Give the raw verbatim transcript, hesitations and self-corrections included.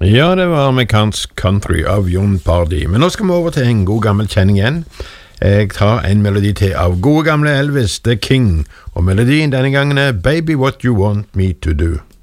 Ja, det var amerikansk country av Jon Pardi. Men nå skal vi over til en god gammel kjenning igjen. Jeg tar en melodi til av gode gamle Elvis, The King. Og melodien denne gangen er Baby What You Want Me To Do.